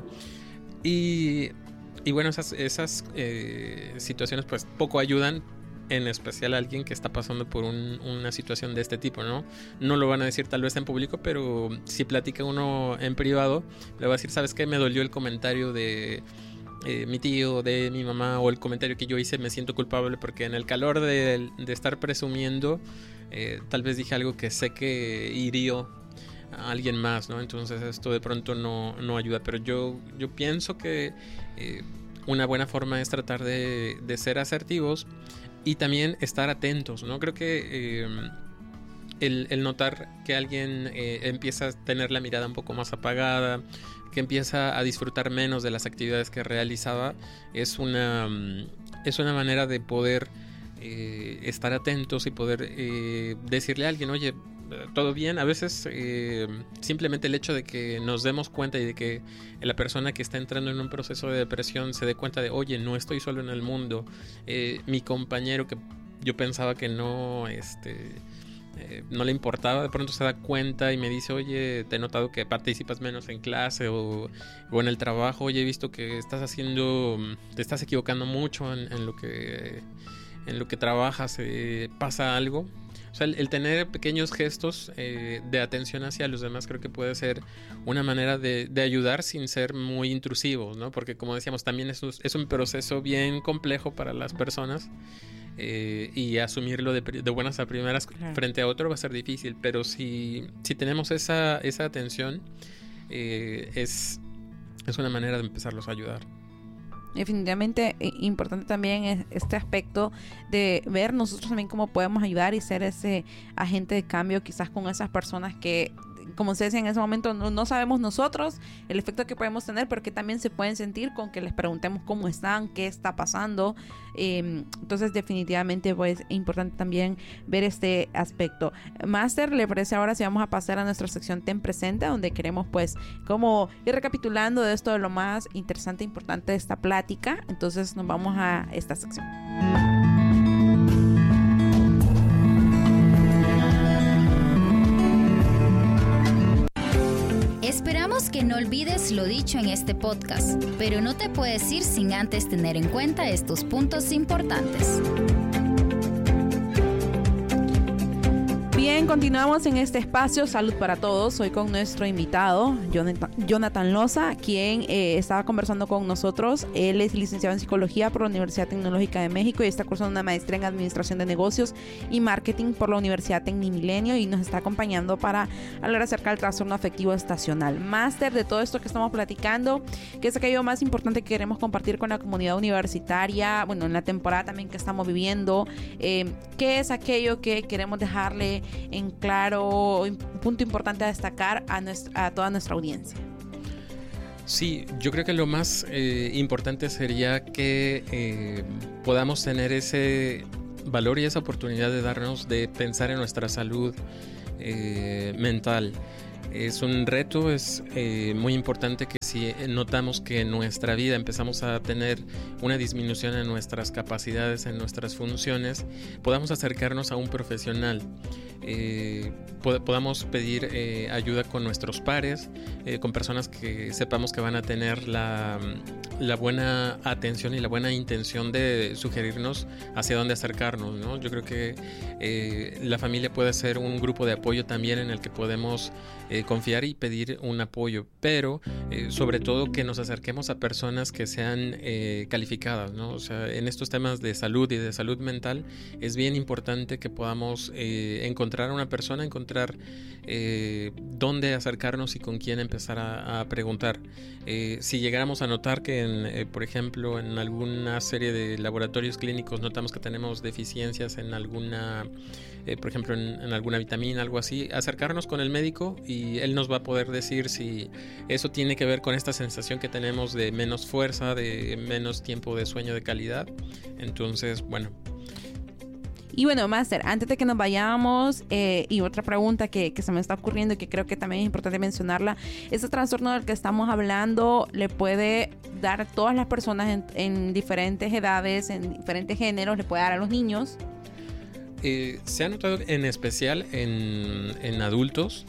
y bueno, esas situaciones pues poco ayudan, en especial a alguien que está pasando por una situación de este tipo, ¿no? No lo van a decir tal vez en público, pero si platica uno en privado, le va a decir, ¿sabes qué? Me dolió el comentario de mi tío, de mi mamá, o el comentario que yo hice, me siento culpable porque en el calor de estar presumiendo, tal vez dije algo que sé que hirió a alguien más, ¿no? Entonces esto de pronto no ayuda, pero yo pienso que una buena forma es tratar de ser asertivos y también estar atentos, ¿no? Creo que el notar que alguien empieza a tener la mirada un poco más apagada, que empieza a disfrutar menos de las actividades que realizaba, es una manera de poder estar atentos y poder decirle a alguien, oye, todo bien. A veces simplemente el hecho de que nos demos cuenta y de que la persona que está entrando en un proceso de depresión se dé cuenta de, oye, no estoy solo en el mundo, mi compañero que yo pensaba que no le importaba, de pronto se da cuenta y me dice, oye, te he notado que participas menos en clase o en el trabajo, oye, he visto que te estás equivocando mucho en lo que trabajas, pasa algo. O sea, el tener pequeños gestos de atención hacia los demás creo que puede ser una manera de ayudar sin ser muy intrusivos, ¿no? Porque como decíamos, también es un proceso bien complejo para las personas. Y asumirlo de buenas a primeras, claro, frente a otro va a ser difícil, pero si tenemos esa atención, es una manera de empezarlos a ayudar. Definitivamente importante también es este aspecto de ver nosotros también cómo podemos ayudar y ser ese agente de cambio quizás con esas personas que, como se decía en ese momento, no sabemos nosotros el efecto que podemos tener, pero que también se pueden sentir con que les preguntemos cómo están, qué está pasando. Entonces definitivamente pues es importante también ver este aspecto. Máster, ¿le parece ahora si vamos a pasar a nuestra sección Ten Presente, donde queremos pues como ir recapitulando de esto de lo más interesante e importante de esta plática? Entonces nos vamos a esta sección. Esperamos que no olvides lo dicho en este podcast, pero no te puedes ir sin antes tener en cuenta estos puntos importantes. bien, continuamos en este espacio Salud para Todos. Hoy con nuestro invitado, Jonathan Loza, quien estaba conversando con nosotros. Él es licenciado en Psicología por la Universidad Tecnológica de México y está cursando una maestría en Administración de Negocios y Marketing por la Universidad Tecnimilenio y nos está acompañando para hablar acerca del trastorno afectivo estacional. Máster de todo esto que estamos platicando, que es aquello más importante que queremos compartir con la comunidad universitaria, bueno, en la temporada también que estamos viviendo. ¿Qué es aquello que queremos dejarle en claro, un punto importante a destacar a toda nuestra audiencia? Sí, yo creo que lo más importante sería que podamos tener ese valor y esa oportunidad de pensar en nuestra salud mental. Es un reto, es muy importante que si notamos que en nuestra vida empezamos a tener una disminución en nuestras capacidades, en nuestras funciones, podamos acercarnos a un profesional, podamos pedir ayuda con nuestros pares, con personas que sepamos que van a tener la buena atención y la buena intención de sugerirnos hacia dónde acercarnos, ¿no? Yo creo que la familia puede ser un grupo de apoyo también en el que podemos confiar y pedir un apoyo, pero sobre todo que nos acerquemos a personas que sean calificadas, ¿no? O sea, en estos temas de salud y de salud mental es bien importante que podamos encontrar a una persona, encontrar dónde acercarnos y con quién empezar a preguntar. Si llegáramos a notar que, por ejemplo, en alguna serie de laboratorios clínicos notamos que tenemos deficiencias en alguna, por ejemplo, en alguna vitamina, algo así, acercarnos con el médico y él nos va a poder decir si eso tiene que ver con esta sensación que tenemos de menos fuerza, de menos tiempo de sueño de calidad. Entonces, bueno. Y bueno, Máster, antes de que nos vayamos, y otra pregunta que se me está ocurriendo y que creo que también es importante mencionarla, ese trastorno del que estamos hablando le puede dar a todas las personas en diferentes edades, en diferentes géneros, le puede dar a los niños. Se ha notado en especial en adultos,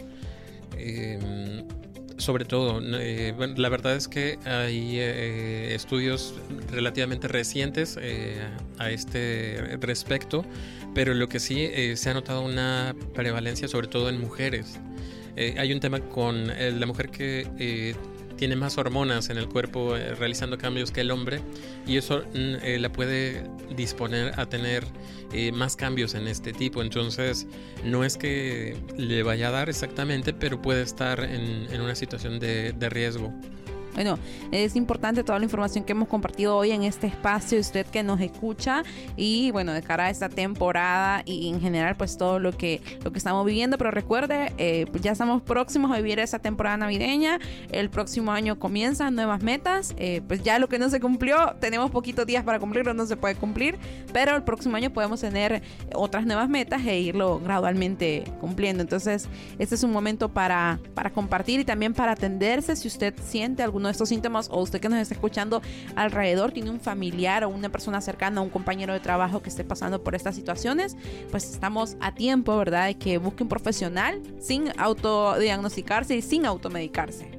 sobre todo, bueno, la verdad es que hay estudios relativamente recientes a este respecto, pero lo que sí se ha notado una prevalencia sobre todo en mujeres. Hay un tema con la mujer que tiene más hormonas en el cuerpo realizando cambios que el hombre, y eso la puede disponer a tener más cambios en este tipo. Entonces no es que le vaya a dar exactamente, pero puede estar en una situación de riesgo. Bueno, es importante toda la información que hemos compartido hoy en este espacio, usted que nos escucha, y bueno, de cara a esta temporada y en general pues todo lo que estamos viviendo. Pero recuerde, pues ya estamos próximos a vivir esa temporada navideña. El próximo año comienzan nuevas metas, pues ya lo que no se cumplió, tenemos poquitos días para cumplirlo, no se puede cumplir, pero el próximo año podemos tener otras nuevas metas e irlo gradualmente cumpliendo. Entonces este es un momento para compartir y también para atenderse. Si usted siente alguno de estos síntomas, o usted que nos está escuchando alrededor tiene un familiar o una persona cercana, un compañero de trabajo que esté pasando por estas situaciones, pues estamos a tiempo, ¿verdad?, de que busque un profesional sin autodiagnosticarse y sin automedicarse.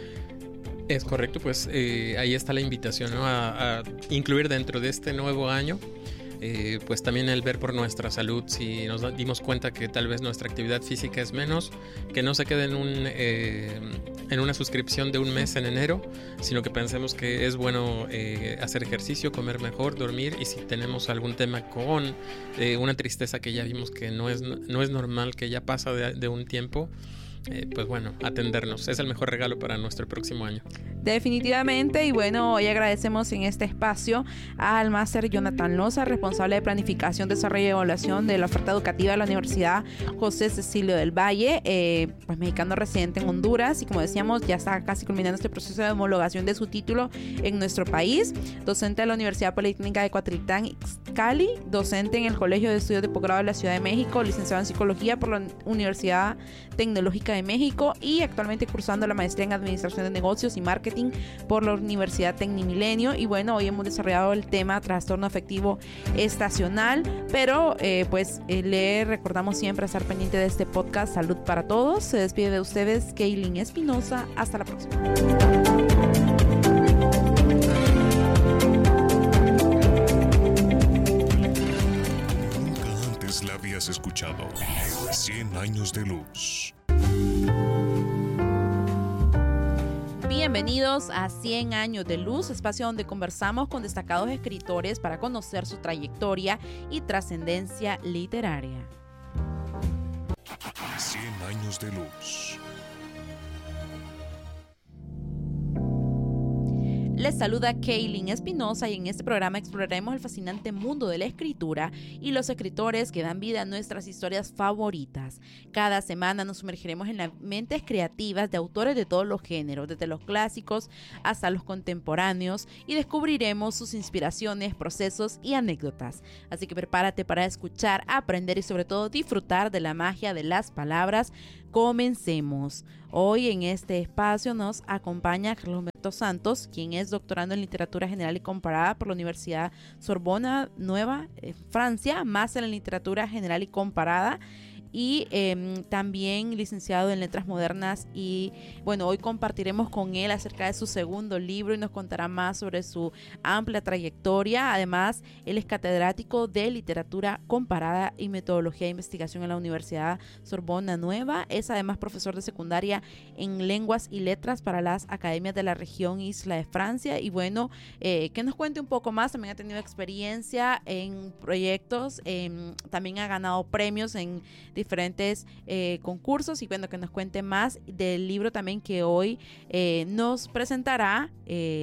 Es correcto, pues ahí está la invitación, ¿no?, a incluir dentro de este nuevo año pues también el ver por nuestra salud. Si nos dimos cuenta que tal vez nuestra actividad física es menos, que no se quede en una suscripción de un mes en enero, sino que pensemos que es bueno hacer ejercicio, comer mejor, dormir, y si tenemos algún tema con una tristeza que ya vimos que no es normal, que ya pasa de un tiempo, pues bueno, atendernos. Es el mejor regalo para nuestro próximo año. Definitivamente. Y bueno, hoy agradecemos en este espacio al máster Jonathan Loza, responsable de planificación, desarrollo y evaluación de la oferta educativa de la Universidad José Cecilio del Valle, pues mexicano residente en Honduras, y como decíamos, ya está casi culminando este proceso de homologación de su título en nuestro país. Docente de la Universidad Politécnica de Cuautitlán Izcalli, docente en el Colegio de Estudios de Posgrado de la Ciudad de México, licenciado en Psicología por la Universidad Tecnológica de México y actualmente cursando la maestría en Administración de Negocios y Marketing por la Universidad Tecnimilenio. Y bueno, hoy hemos desarrollado el tema trastorno afectivo estacional, pero le recordamos siempre estar pendiente de este podcast Salud para Todos. Se despide de ustedes Kaylin Espinosa. Hasta la próxima. Nunca antes la habías escuchado. 100 años de luz. Bienvenidos a 100 años de luz, espacio donde conversamos con destacados escritores para conocer su trayectoria y trascendencia literaria. 100 años de luz. Les saluda Kaylin Espinosa y en este programa exploraremos el fascinante mundo de la escritura y los escritores que dan vida a nuestras historias favoritas. Cada semana nos sumergiremos en las mentes creativas de autores de todos los géneros, desde los clásicos hasta los contemporáneos, y descubriremos sus inspiraciones, procesos y anécdotas. Así que prepárate para escuchar, aprender y sobre todo disfrutar de la magia de las palabras. Comencemos. Hoy en este espacio nos acompaña Carlos Humberto Santos, quien es doctorando en Literatura General y Comparada por la Universidad Sorbona Nueva, Francia, máster en Literatura General y Comparada, y también licenciado en Letras Modernas. Y bueno, hoy compartiremos con él acerca de su segundo libro y nos contará más sobre su amplia trayectoria. Además, él es catedrático de Literatura Comparada y Metodología de Investigación en la Universidad Sorbona Nueva. Es además profesor de secundaria en Lenguas y Letras para las academias de la región Isla de Francia. Y bueno, que nos cuente un poco más. También ha tenido experiencia en proyectos, también ha ganado premios en diferentes concursos, y bueno, que nos cuente más del libro también que hoy nos presentará,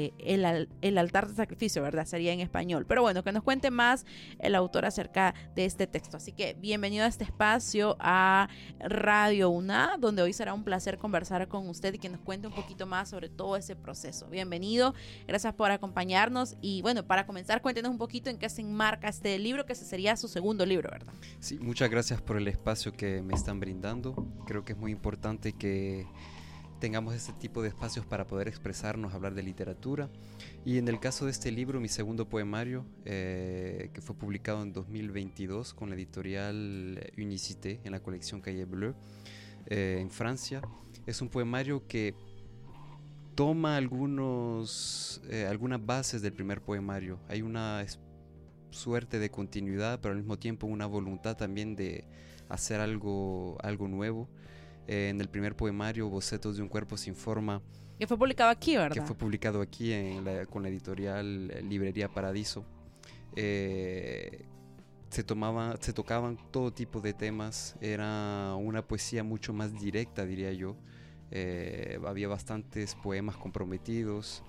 el altar de sacrificio, ¿verdad? Sería en español, pero bueno, que nos cuente más el autor acerca de este texto. Así que bienvenido a este espacio, a Radio UNA, donde hoy será un placer conversar con usted y que nos cuente un poquito más sobre todo ese proceso. Bienvenido, gracias por acompañarnos. Y bueno, para comenzar, cuéntenos un poquito en qué se enmarca este libro, que ese sería su segundo libro, ¿verdad? Sí, muchas gracias por el espacio que me están brindando. Creo que es muy importante que tengamos este tipo de espacios para poder expresarnos, hablar de literatura. Y en el caso de este libro, mi segundo poemario, que fue publicado en 2022 con la editorial Unicité en la colección Cahiers Bleus, en Francia, es un poemario que toma algunas bases del primer poemario. Hay una suerte de continuidad, pero al mismo tiempo una voluntad también de hacer algo nuevo. En el primer poemario, Bocetos de un cuerpo sin forma, que fue publicado aquí, ¿verdad? Que fue publicado aquí con la editorial Librería Paradiso. Se tocaban todo tipo de temas. Era una poesía mucho más directa, diría yo. Había bastantes poemas comprometidos.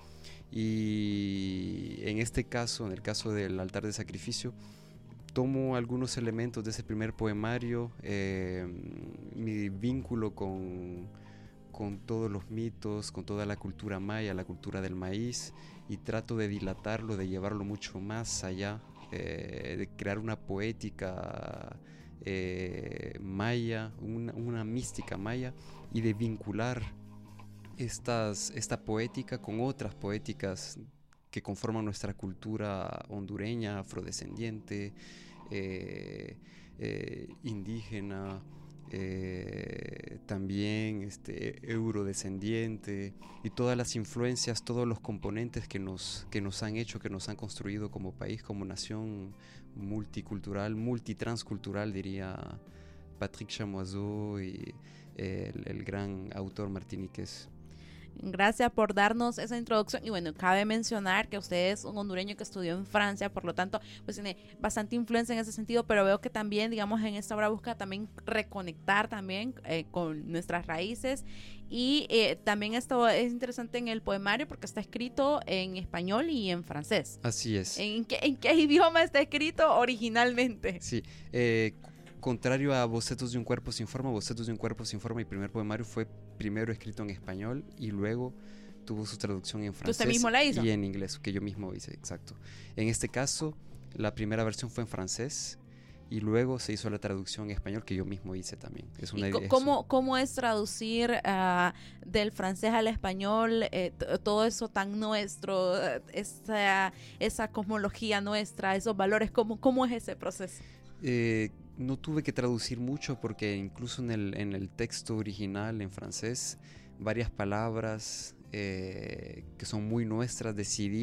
Y en este caso, en el caso del altar de sacrificio, tomo algunos elementos de ese primer poemario, mi vínculo con todos los mitos, con toda la cultura maya, la cultura del maíz, y trato de dilatarlo, de llevarlo mucho más allá, de crear una poética maya, una mística maya, y de vincular esta poética con otras poéticas que conforman nuestra cultura hondureña, afrodescendiente, indígena, también eurodescendiente, y todas las influencias, todos los componentes que nos han hecho, que nos han construido como país, como nación multicultural, multitranscultural, diría Patrick Chamoiseau y el gran autor martiniqués. Gracias por darnos esa introducción. Y bueno, cabe mencionar que usted es un hondureño que estudió en Francia, por lo tanto, pues tiene bastante influencia en ese sentido, pero veo que también, digamos, en esta obra busca también reconectar también con nuestras raíces. Y también esto es interesante en el poemario porque está escrito en español y en francés. Así es. ¿En qué idioma está escrito originalmente? Sí, contrario a Bocetos de un cuerpo sin forma, mi primer poemario fue primero escrito en español y luego tuvo su traducción en francés. ¿Usted mismo la hizo? Y en inglés, que yo mismo hice, exacto. En este caso, la primera versión fue en francés y luego se hizo la traducción en español que yo mismo hice también. ¿Cómo es traducir del francés al español todo eso tan nuestro, esa cosmología nuestra, esos valores? ¿Cómo es ese proceso? No tuve que traducir mucho porque incluso en el texto original en francés, varias palabras que son muy nuestras decidí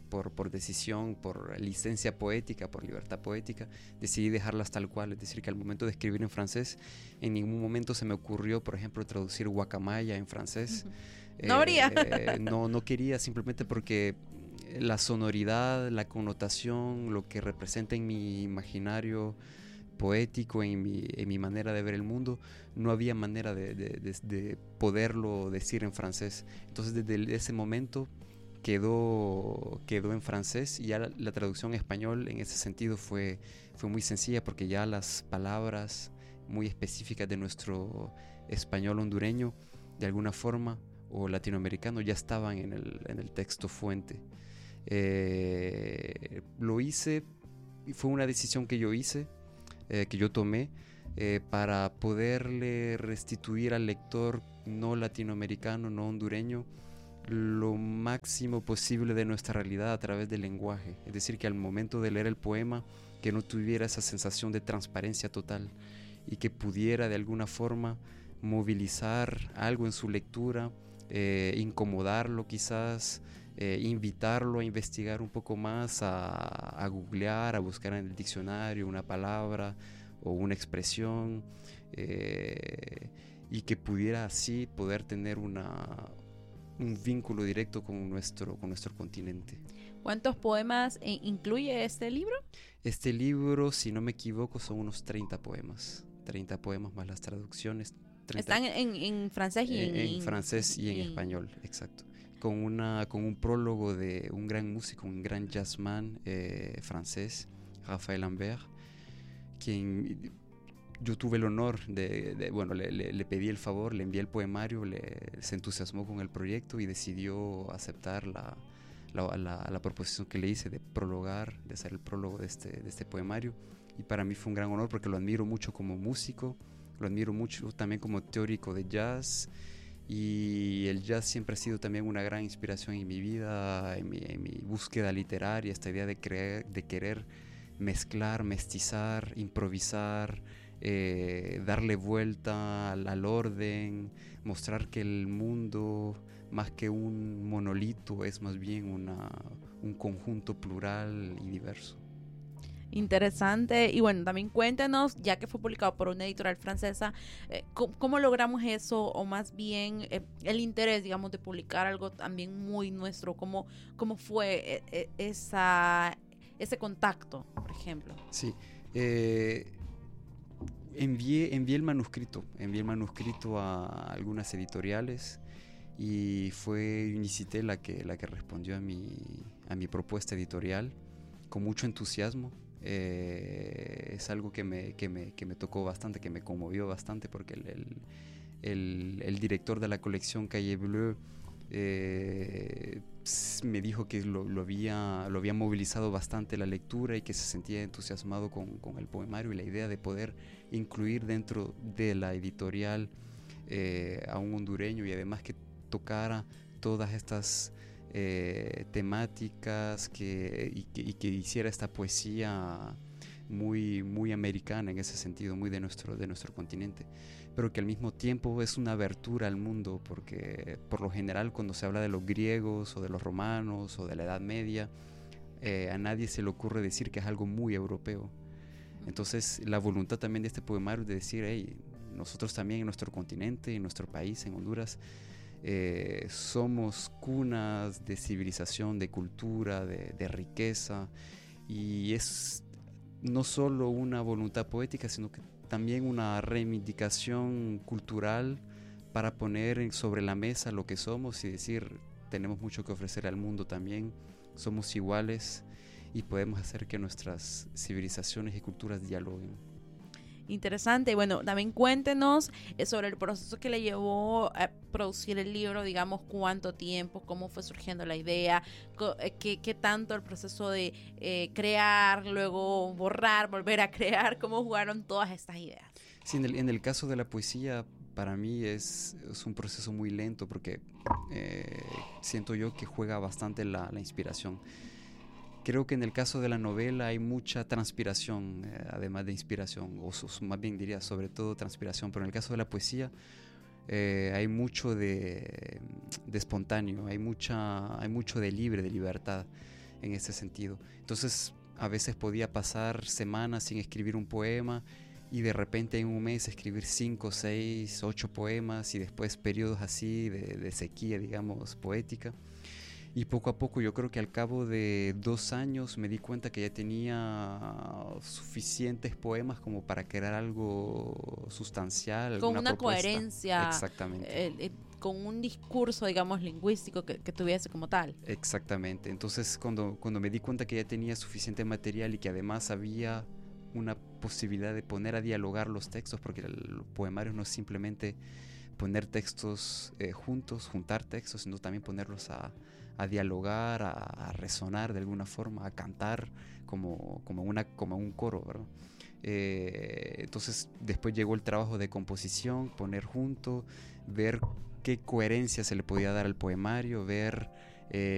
por decisión, por licencia poética, por libertad poética, decidí dejarlas tal cual. Es decir, que al momento de escribir en francés, en ningún momento se me ocurrió, por ejemplo, traducir guacamaya en francés. No habría. No quería, simplemente porque la sonoridad, la connotación, lo que representa en mi imaginario poético, en mi manera de ver el mundo, no había manera de poderlo decir en francés. Entonces desde ese momento quedó en francés, y ya la traducción en español en ese sentido fue muy sencilla, porque ya las palabras muy específicas de nuestro español hondureño, de alguna forma, o latinoamericano, ya estaban en el texto fuente. Lo hice, y fue una decisión que yo hice, que yo tomé, para poderle restituir al lector no latinoamericano, no hondureño, lo máximo posible de nuestra realidad a través del lenguaje. Es decir, que al momento de leer el poema, que no tuviera esa sensación de transparencia total, y que pudiera de alguna forma movilizar algo en su lectura, incomodarlo quizás, invitarlo a investigar un poco más, a googlear, a buscar en el diccionario una palabra o una expresión, y que pudiera así poder tener un vínculo directo con nuestro continente. ¿Cuántos poemas incluye este libro? Este libro, si no me equivoco, son unos 30 poemas. 30 poemas más las traducciones. 30, están en francés y en francés y en español, exacto. Con un prólogo de un gran músico, un gran jazzman francés, Raphaël Lambert, quien yo tuve el honor le pedí el favor, le envié el poemario, se entusiasmó con el proyecto y decidió aceptar la proposición que le hice de prologar, de hacer el prólogo de este poemario. Y para mí fue un gran honor, porque lo admiro mucho como músico, lo admiro mucho también como teórico de jazz, y el jazz siempre ha sido también una gran inspiración en mi vida, en mi búsqueda literaria, esta idea de querer mezclar, mestizar, improvisar, darle vuelta al orden, mostrar que el mundo, más que un monolito, es más bien un conjunto plural y diverso. Interesante. Y bueno, también cuéntenos, ya que fue publicado por una editorial francesa, ¿cómo logramos eso? O más bien el interés, digamos, de publicar algo también muy nuestro. ¿Cómo fue ese contacto, por ejemplo? Sí, envié el manuscrito a algunas editoriales, y fue Unicité la que respondió a mi propuesta editorial con mucho entusiasmo. Es algo que me tocó bastante, que me conmovió bastante, porque el director de la colección Cahiers Bleus me dijo que lo había movilizado bastante la lectura, y que se sentía entusiasmado con el poemario y la idea de poder incluir dentro de la editorial a un hondureño, y además que tocara todas estas temáticas, y que hiciera esta poesía muy, muy americana en ese sentido, muy de nuestro continente, pero que al mismo tiempo es una abertura al mundo, porque por lo general cuando se habla de los griegos o de los romanos o de la Edad Media, a nadie se le ocurre decir que es algo muy europeo. Entonces la voluntad también de este poemario es de decir, hey, nosotros también en nuestro continente, en nuestro país, en Honduras, somos cunas de civilización, de cultura, de riqueza, y es no solo una voluntad poética, sino que también una reivindicación cultural para poner sobre la mesa lo que somos y decir, tenemos mucho que ofrecer al mundo también, somos iguales y podemos hacer que nuestras civilizaciones y culturas dialoguen. Interesante. Bueno, también cuéntenos sobre el proceso que le llevó a producir el libro, digamos, cuánto tiempo, cómo fue surgiendo la idea, qué tanto el proceso de crear, luego borrar, volver a crear, cómo jugaron todas estas ideas. Sí, en el caso de la poesía, para mí es un proceso muy lento, porque siento yo que juega bastante la inspiración. Creo que en el caso de la novela hay mucha transpiración, además de inspiración, o más bien diría sobre todo transpiración, pero en el caso de la poesía hay mucho de espontáneo, hay mucho de libre, de libertad. en ese sentido. Entonces a veces podía pasar semanas sin escribir un poema y de repente en un mes escribir 5, 6, 8 poemas y después periodos así de sequía, digamos, poética. Y poco a poco, yo creo que al cabo de 2 años me di cuenta que ya tenía suficientes poemas como para crear algo sustancial. Con una propuesta. Coherencia. Exactamente. Con un discurso, digamos, lingüístico que tuviese como tal. Exactamente. Entonces, cuando me di cuenta que ya tenía suficiente material y que además había una posibilidad de poner a dialogar los textos, porque el poemario no es simplemente poner textos juntos, juntar textos, sino también ponerlos a dialogar, a resonar de alguna forma, a cantar como un coro, ¿verdad? Entonces después llegó el trabajo de composición, poner junto, ver qué coherencia se le podía dar al poemario, ver